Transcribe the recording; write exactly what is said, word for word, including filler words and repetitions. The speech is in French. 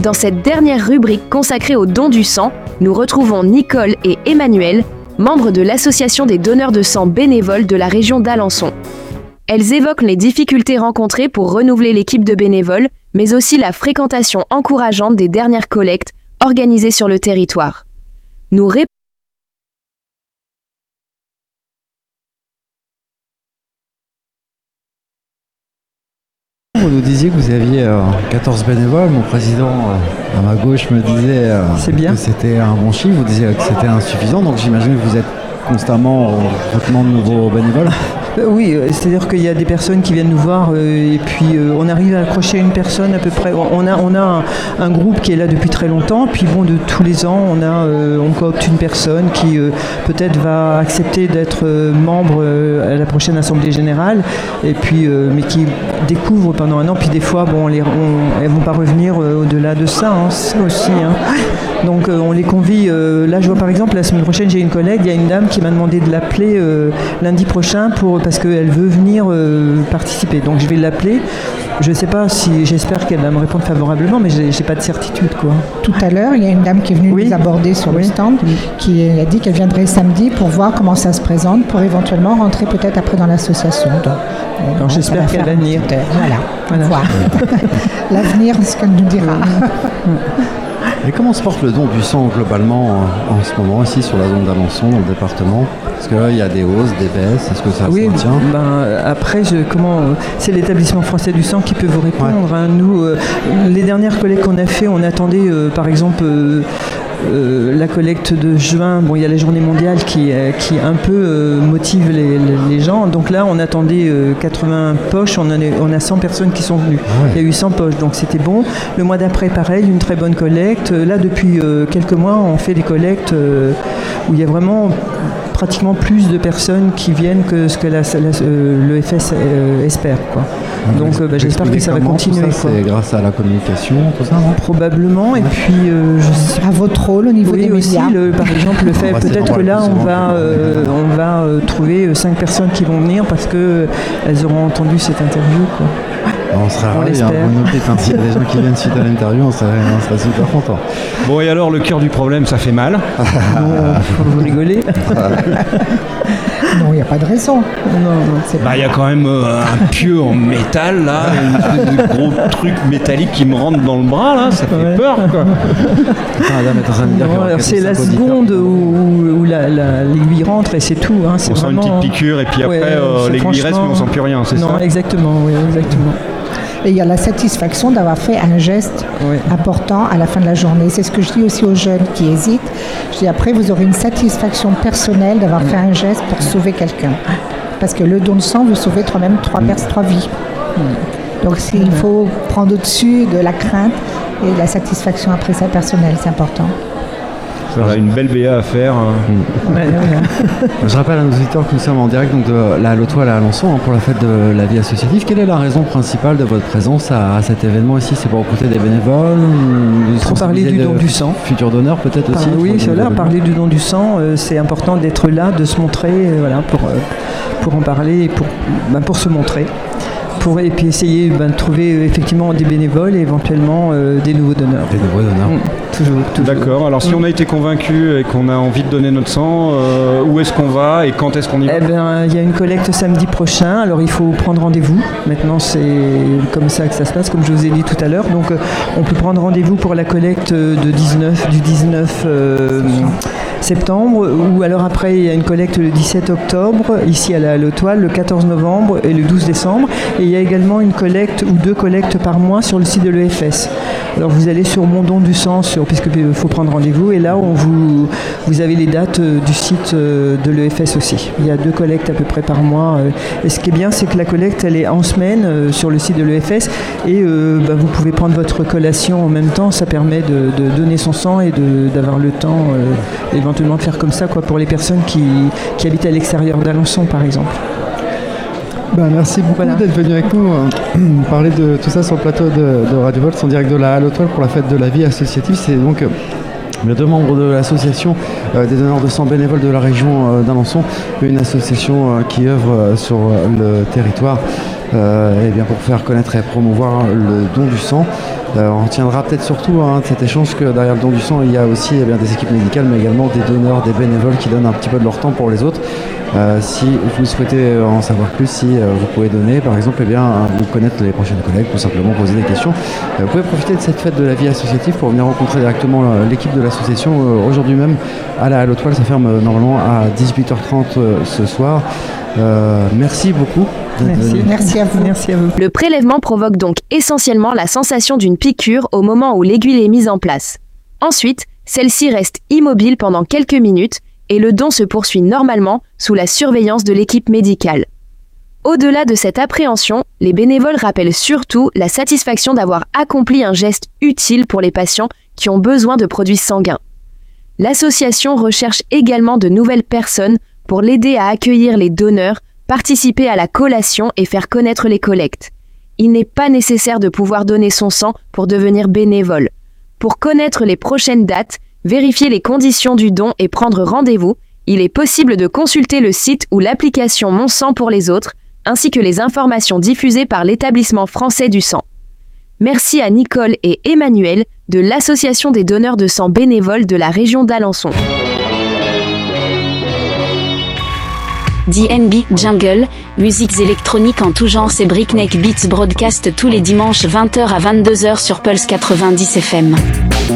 Dans cette dernière rubrique consacrée au don du sang, nous retrouvons Nicole et Emmanuel, membres de l'association des donneurs de sang bénévoles de la région d'Alençon. Elles évoquent les difficultés rencontrées pour renouveler l'équipe de bénévoles, mais aussi la fréquentation encourageante des dernières collectes organisées sur le territoire. Nous répondons Vous nous disiez que vous aviez euh, quatorze bénévoles. Mon président euh, à ma gauche me disait euh, C'est bien. que c'était un bon chiffre. Vous disiez que c'était insuffisant. Donc j'imagine que vous êtes constamment au recrutement de nouveaux bénévoles. Euh, oui, euh, c'est-à-dire qu'il y a des personnes qui viennent nous voir euh, et puis euh, on arrive à accrocher une personne à peu près. On a, on a un, un groupe qui est là depuis très longtemps. Puis bon, de tous les ans, on, a, euh, on coopte une personne qui euh, peut-être va accepter d'être euh, membre euh, à la prochaine Assemblée Générale, et puis, euh, mais qui découvre pendant un an. Puis des fois, bon, on les, on, elles ne vont pas revenir euh, au-delà de ça, hein, ça aussi. Hein. Donc euh, on les convie. Euh, là, je vois par exemple, la semaine prochaine, j'ai une collègue, il y a une dame qui m'a demandé de l'appeler euh, lundi prochain pour, parce qu'elle veut venir euh, participer. Donc je vais l'appeler. Je ne sais pas si, j'espère qu'elle va me répondre favorablement, mais je n'ai pas de certitude, quoi. Tout à l'heure, il y a une dame qui est venue Oui. nous aborder sur Oui. le stand, qui a dit qu'elle viendrait samedi pour voir comment ça se présente, pour éventuellement rentrer peut-être après dans l'association. Donc, Alors bon, j'espère ça va qu'elle faire va un venir. petit heure. Voilà, Voilà. voir. L'avenir, c'est ce qu'elle nous dira. Et comment se porte le don du sang globalement euh, en ce moment ici sur la zone d'Alençon, dans le département? Parce qu'il y a des hausses, des baisses. Est-ce que ça Oui, se tient? ben, après, je, comment, euh, c'est l'établissement français du sang qui peut vous répondre. Hein. Nous, euh, les dernières collectes qu'on a fait, on attendait euh, par exemple euh, euh, la collecte de juin. Bon, il y a la journée mondiale qui, euh, qui un peu euh, motive les, les, les gens. Donc là, on attendait euh, quatre-vingts poches. On, en est, on a cent personnes qui sont venues. Ouais. Il y a eu cent poches, donc c'était bon. Le mois d'après, pareil, une très bonne collecte. Là, depuis euh, quelques mois, on fait des collectes euh, où il y a vraiment pratiquement plus de personnes qui viennent que ce que la, la, euh, l'E F S euh, espère, quoi. Donc euh, bah, j'espère que ça va Comment tout continuer, ça, quoi. c'est grâce à la communication, tout ça, non? Probablement. Et puis, euh, je sais À votre rôle au niveau oui, des aussi, médias. le, par exemple, le fait On va se peut-être voir que là, plus on souvent va, que- euh, on va euh, trouver cinq personnes qui vont venir parce qu'elles auront entendu cette interview, quoi. On serait On ravis, hein, l'espère. vous notez, hein, s'il y a des gens qui viennent suite à l'interview, on serait, on serait super contents. Bon, et alors, le cœur du problème, ça fait mal. Bon, vous rigolez. Non, il n'y a pas de raison. Non, non, c'est Bah, il y a quand même euh, un pieu en métal, là, une espèce de gros truc métallique qui me rentre dans le bras, là, ça fait Ouais. peur, quoi. Ah, madame est en train de me dire qu'il y Non, aura alors c'est la quelques seconde auditeurs. où, où la- la- l'aiguille rentre et c'est tout. Hein. C'est On sent une vraiment... petite piqûre, et puis après, Ouais, euh, c'est l'aiguille reste, mais franchement- on sent plus rien, c'est Non, ça? exactement, oui, exactement. Et il y a la satisfaction d'avoir fait un geste Ouais. important à la fin de la journée. C'est ce que je dis aussi aux jeunes qui hésitent. Je dis après, vous aurez une satisfaction personnelle d'avoir fait un geste pour sauver quelqu'un. Parce que le don de sang, vous sauvez trois, même trois, pers- trois vies. Donc c'est- il faut prendre au-dessus de la crainte et de la satisfaction après ça personnelle, c'est important. Voilà, une belle B A à faire. hein. Ouais, ouais. Je rappelle à nos auditeurs que nous sommes en direct donc, de la Lotoile à Alençon hein, pour la fête de la vie associative. Quelle est la raison principale de votre présence à, à cet événement ici? C'est pour recruter des bénévoles? ou Pour parler sensibiliser du de don du sang. Futurs donneurs peut-être aussi? Par- oui, pour c'est les là, nouveaux parler du don du sang, euh, c'est important d'être là, de se montrer, euh, voilà, pour, euh, pour en parler et pour, ben, pour se montrer. Pour, et puis essayer ben, de trouver euh, effectivement des bénévoles et éventuellement euh, des nouveaux donneurs. Des nouveaux donneurs. Mm, toujours, toujours. D'accord, alors si on a été convaincu et qu'on a envie de donner notre sang, euh, où est-ce qu'on va et quand est-ce qu'on y va? Eh ben, il y a une collecte samedi prochain, alors il faut prendre rendez-vous. Maintenant, c'est comme ça que ça se passe, comme je vous ai dit tout à l'heure. Donc, euh, on peut prendre rendez-vous pour la collecte de dix-neuf, du dix-neuf euh, septembre, ou alors après, il y a une collecte le dix-sept octobre, ici à la Lotoile, le quatorze novembre et le douze décembre. Et il y a également une collecte ou deux collectes par mois sur le site de l'E F S. Alors, vous allez sur Mon Don du Sang, sur, puisqu'il faut prendre rendez-vous, et là, on vous, vous avez les dates euh, du site euh, de l'E F S aussi. Il y a deux collectes à peu près par mois. euh, Et ce qui est bien, c'est que la collecte, elle est en semaine euh, sur le site de l'E F S, et euh, bah, vous pouvez prendre votre collation en même temps. Ça permet de, de donner son sang et de- d'avoir le temps, euh, éventuellement, de faire comme ça, quoi, pour les personnes qui, qui habitent à l'extérieur d'Alençon, par exemple. Ben, merci beaucoup Voilà. d'être venu avec nous euh, parler de tout ça sur le plateau de, de Radio Volt en direct de la Lotoile pour la fête de la vie associative. C'est donc euh, Mais deux membres de l'association euh, des donneurs de sang bénévoles de la région euh, d'Alençon, une association euh, qui œuvre euh, sur le territoire euh, et bien pour faire connaître et promouvoir le don du sang. Euh, on retiendra peut-être surtout hein, de cet échange que derrière le don du sang, il y a aussi eh bien, des équipes médicales, mais également des donneurs, des bénévoles qui donnent un petit peu de leur temps pour les autres. Euh, si vous souhaitez en savoir plus, si euh, vous pouvez donner, par exemple, eh bien, vous connaître les prochaines collègues, tout simplement poser des questions. Euh, vous pouvez profiter de cette fête de la vie associative pour venir rencontrer directement euh, l'équipe de l'association. Euh, aujourd'hui même, à la Halle-aux-Toiles, ça ferme euh, normalement à dix-huit heures trente euh, ce soir. Euh, merci beaucoup. Merci. Merci à vous. Merci à vous. Le prélèvement provoque donc essentiellement la sensation d'une piqûre au moment où l'aiguille est mise en place. Ensuite, celle-ci reste immobile pendant quelques minutes et le don se poursuit normalement sous la surveillance de l'équipe médicale. Au-delà de cette appréhension, les bénévoles rappellent surtout la satisfaction d'avoir accompli un geste utile pour les patients qui ont besoin de produits sanguins. L'association recherche également de nouvelles personnes pour l'aider à accueillir les donneurs, participer à la collation et faire connaître les collectes. Il n'est pas nécessaire de pouvoir donner son sang pour devenir bénévole. Pour connaître les prochaines dates, vérifier les conditions du don et prendre rendez-vous, il est possible de consulter le site ou l'application Mon Sang pour les autres, ainsi que les informations diffusées par l'Établissement français du sang. Merci à Nicole et Emmanuel de l'Association des donneurs de sang bénévoles de la région d'Alençon. D N B Jungle, musiques électroniques en tout genre, c'est Breakneck Beats broadcast tous les dimanches vingt heures à vingt-deux heures sur Pulse quatre-vingt-dix F M.